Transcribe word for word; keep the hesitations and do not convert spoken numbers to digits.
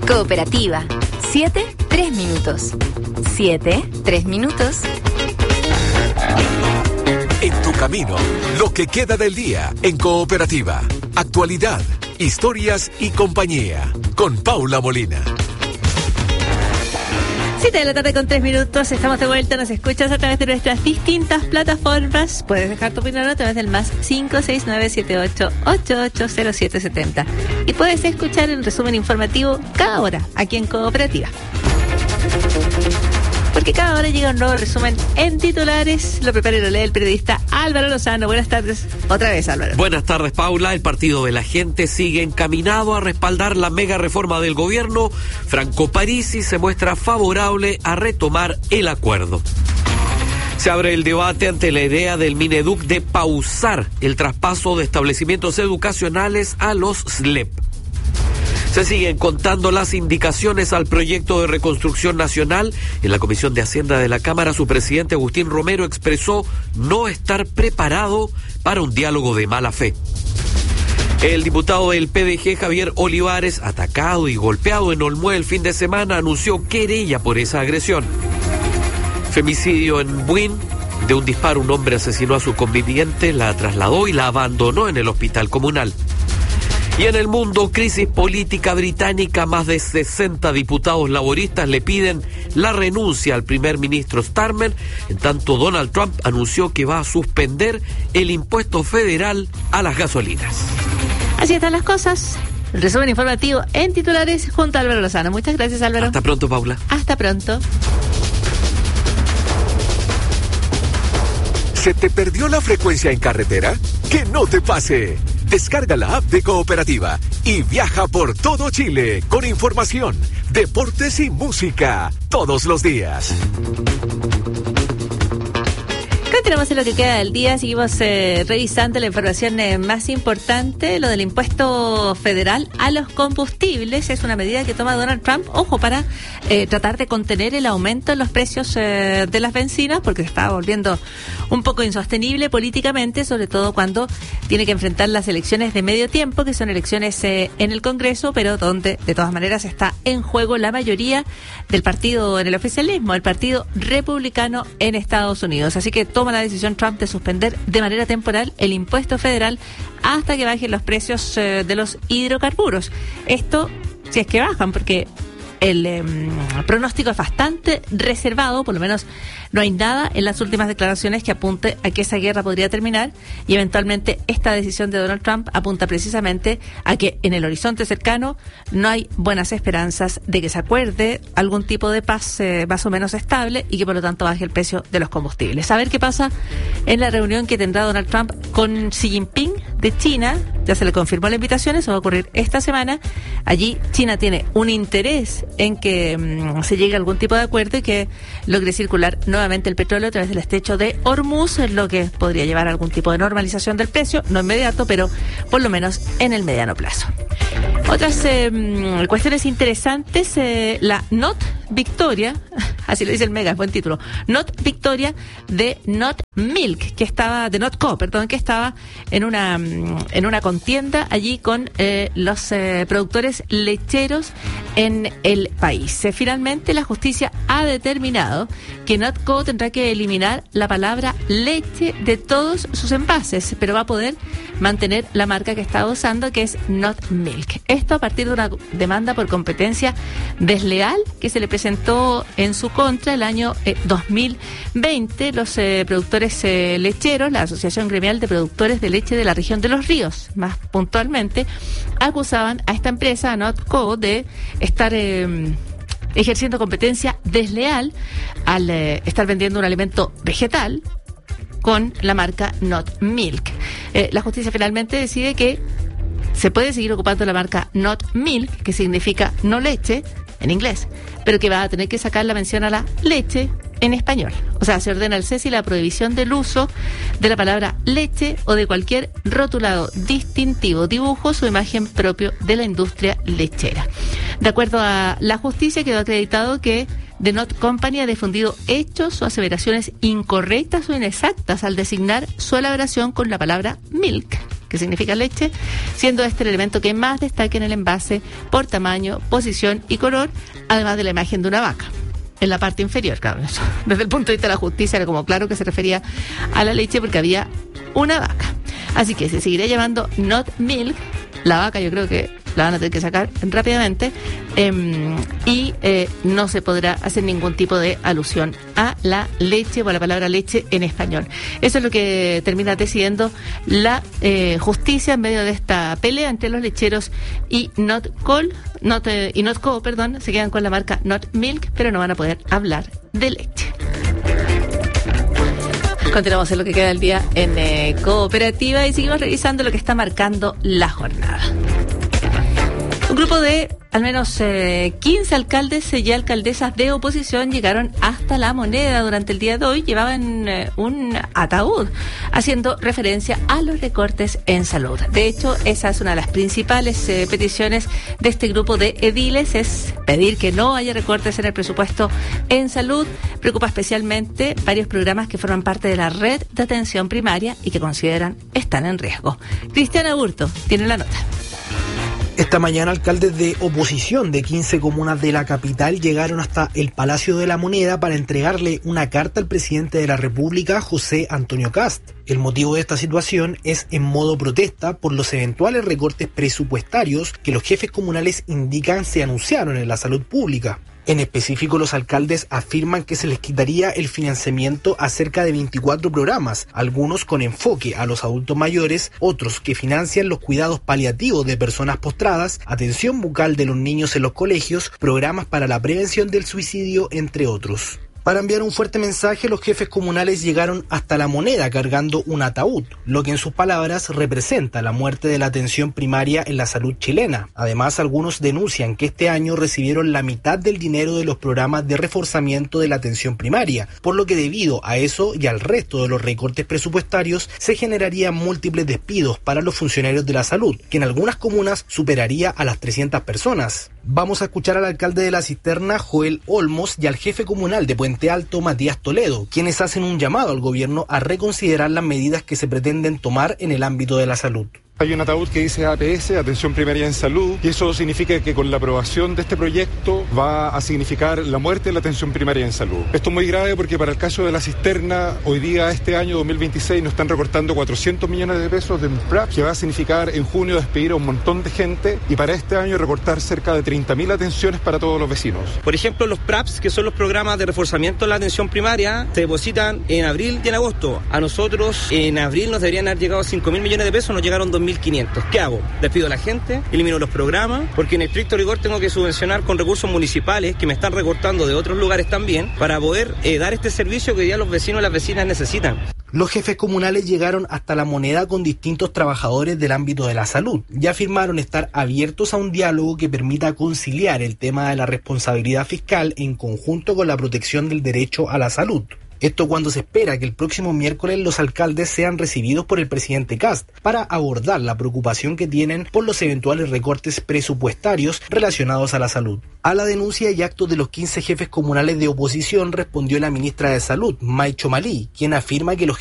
Cooperativa. Siete, tres minutos. Siete, tres minutos. En tu camino, lo que queda del día en Cooperativa. Actualidad, historias y compañía. Con Paula Molina. Siete de la tarde con tres minutos, estamos de vuelta, nos escuchas a través de nuestras distintas plataformas. Puedes dejar tu opinión a través del más cinco seis nueve siete ocho ocho ocho cero siete siete cero. Y puedes escuchar el resumen informativo cada hora aquí en Cooperativa. Porque cada hora llega un nuevo resumen en titulares. Lo prepara y lo lee el periodista Álvaro Lozano. Buenas tardes. Otra vez, Álvaro. Buenas tardes, Paula. El Partido de la Gente sigue encaminado a respaldar la mega reforma del gobierno. Franco Parisi se muestra favorable a retomar el acuerdo. Se abre el debate ante la idea del Mineduc de pausar el traspaso de establecimientos educacionales a los S L E P. Se siguen contando las indicaciones al proyecto de reconstrucción nacional. En la Comisión de Hacienda de la Cámara, su presidente Agustín Romero expresó no estar preparado para un diálogo de mala fe. El diputado del P D G, Javier Olivares, atacado y golpeado en Olmué el fin de semana, anunció querella por esa agresión. Femicidio en Buin. De un disparo, un hombre asesinó a su conviviente, la trasladó y la abandonó en el hospital comunal. Y en el mundo, crisis política británica, más de sesenta diputados laboristas le piden la renuncia al primer ministro Starmer, en tanto Donald Trump anunció que va a suspender el impuesto federal a las gasolinas. Así están las cosas. El resumen informativo en titulares junto a Álvaro Lozano. Muchas gracias, Álvaro. Hasta pronto, Paula. Hasta pronto. ¿Se te perdió la frecuencia en carretera? ¡Que no te pase! Descarga la app de Cooperativa y viaja por todo Chile con información, deportes y música todos los días. Continuamos en lo que queda del día, seguimos eh, revisando la información eh, más importante, lo del impuesto federal a los combustibles. Es una medida que toma Donald Trump, ojo, para eh, tratar de contener el aumento en los precios eh, de las bencinas, porque se está volviendo un poco insostenible políticamente, sobre todo cuando tiene que enfrentar las elecciones de medio tiempo, que son elecciones eh, en el Congreso, pero donde de todas maneras está en juego la mayoría del partido en el oficialismo, el Partido Republicano en Estados Unidos. Así que toma la decisión Trump de suspender de manera temporal el impuesto federal hasta que bajen los precios eh, de los hidrocarburos. Esto, si es que bajan, porque el eh, pronóstico es bastante reservado, por lo menos no hay nada en las últimas declaraciones que apunte a que esa guerra podría terminar, y eventualmente esta decisión de Donald Trump apunta precisamente a que en el horizonte cercano no hay buenas esperanzas de que se acuerde algún tipo de paz eh, más o menos estable y que por lo tanto baje el precio de los combustibles. A ver qué pasa en la reunión que tendrá Donald Trump con Xi Jinping de China. Ya se le confirmó la invitación, eso va a ocurrir esta semana. Allí China tiene un interés en que mmm, se llegue a algún tipo de acuerdo y que logre circular nuevamente el petróleo a través del estrecho de Hormuz, lo que podría llevar a algún tipo de normalización del precio, no inmediato, pero por lo menos en el mediano plazo. Otras eh, cuestiones interesantes, eh, la Not Victoria, así lo dice el Mega, buen título, Not Victoria de Not Milk, que estaba, de Notco, perdón, que estaba en una en una contienda allí con eh, los eh, productores lecheros en el país. Eh, finalmente, la justicia ha determinado que Notco tendrá que eliminar la palabra leche de todos sus envases, pero va a poder mantener la marca que estaba usando, que es Not Milk. Esto a partir de una demanda por competencia desleal que se le presentó en su contra el año eh, dos mil veinte. Los eh, productores eh, lecheros, la Asociación Gremial de Productores de Leche de la Región de los Ríos, más puntualmente, acusaban a esta empresa, a Notco, de estar eh, ejerciendo competencia desleal al eh, estar vendiendo un alimento vegetal con la marca Not Milk. Eh, la justicia finalmente decide que se puede seguir ocupando la marca Not Milk, que significa no leche en inglés, pero que va a tener que sacar la mención a la leche en español. O sea, se ordena al Cesi la prohibición del uso de la palabra leche o de cualquier rotulado distintivo, dibujos o imagen propio de la industria lechera. De acuerdo a la justicia, quedó acreditado que The Not Company ha difundido hechos o aseveraciones incorrectas o inexactas al designar su elaboración con la palabra milk. que significa leche, siendo este el elemento que más destaca en el envase por tamaño, posición y color, además de la imagen de una vaca en la parte inferior. Claro, eso, desde el punto de vista de la justicia era como claro que se refería a la leche porque había una vaca. Así que se seguirá llamando Not Milk. La vaca yo creo que la van a tener que sacar rápidamente eh, y eh, no se podrá hacer ningún tipo de alusión a la leche o a la palabra leche en español. Eso es lo que termina decidiendo la eh, justicia en medio de esta pelea entre los lecheros y Notco, Not, eh, y Notco, perdón, se quedan con la marca Not Milk, pero no van a poder hablar de leche. Continuamos en lo que queda del día en eh, Cooperativa y seguimos revisando lo que está marcando la jornada. Un grupo de al menos eh, quince alcaldes y alcaldesas de oposición llegaron hasta La Moneda durante el día de hoy. Llevaban eh, un ataúd haciendo referencia a los recortes en salud. De hecho, esa es una de las principales eh, peticiones de este grupo de ediles, es pedir que no haya recortes en el presupuesto en salud. Preocupa especialmente varios programas que forman parte de la red de atención primaria y que consideran están en riesgo. Cristiana Burto tiene la nota. Esta mañana, alcaldes de oposición de quince comunas de la capital llegaron hasta el Palacio de la Moneda para entregarle una carta al presidente de la República, José Antonio Kast. El motivo de esta situación es en modo protesta por los eventuales recortes presupuestarios que los jefes comunales indican se anunciaron en la salud pública. En específico, los alcaldes afirman que se les quitaría el financiamiento a cerca de veinticuatro programas, algunos con enfoque a los adultos mayores, otros que financian los cuidados paliativos de personas postradas, atención bucal de los niños en los colegios, programas para la prevención del suicidio, entre otros. Para enviar un fuerte mensaje, los jefes comunales llegaron hasta La Moneda cargando un ataúd, lo que en sus palabras representa la muerte de la atención primaria en la salud chilena. Además, algunos denuncian que este año recibieron la mitad del dinero de los programas de reforzamiento de la atención primaria, por lo que debido a eso y al resto de los recortes presupuestarios se generarían múltiples despidos para los funcionarios de la salud, que en algunas comunas superaría a las trescientas personas. Vamos a escuchar al alcalde de La Cisterna, Joel Olmos, y al jefe comunal de Puente Alto, Matías Toledo, quienes hacen un llamado al gobierno a reconsiderar las medidas que se pretenden tomar en el ámbito de la salud. Hay un ataúd que dice A P S, Atención Primaria en Salud, y eso significa que con la aprobación de este proyecto va a significar la muerte de la atención primaria en salud. Esto es muy grave porque para el caso de La Cisterna, hoy día, este año dos mil veintiséis, nos están recortando cuatrocientos millones de pesos de un P R A P, que va a significar en junio despedir a un montón de gente, y para este año recortar cerca de treinta mil atenciones para todos los vecinos. Por ejemplo, los P R A Ps, que son los programas de reforzamiento de la atención primaria, se depositan en abril y en agosto. A nosotros, en abril nos deberían haber llegado cinco mil millones de pesos, nos llegaron dos mil quinientos. ¿Qué hago? Despido a la gente, elimino los programas, porque en estricto rigor tengo que subvencionar con recursos municipales que me están recortando de otros lugares también para poder eh, dar este servicio que ya los vecinos y las vecinas necesitan. Los jefes comunales llegaron hasta La Moneda con distintos trabajadores del ámbito de la salud y afirmaron estar abiertos a un diálogo que permita conciliar el tema de la responsabilidad fiscal en conjunto con la protección del derecho a la salud. Esto cuando se espera que el próximo miércoles los alcaldes sean recibidos por el presidente Kast para abordar la preocupación que tienen por los eventuales recortes presupuestarios relacionados a la salud. A la denuncia y actos de los quince jefes comunales de oposición respondió la ministra de Salud, May Chomalí, quien afirma que los